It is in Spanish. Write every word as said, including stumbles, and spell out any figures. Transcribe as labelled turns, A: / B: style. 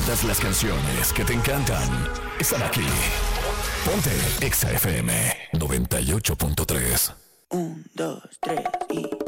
A: Todas las canciones que te encantan están aquí. Ponte Exa F M noventa y ocho punto tres.
B: Un, dos, tres y...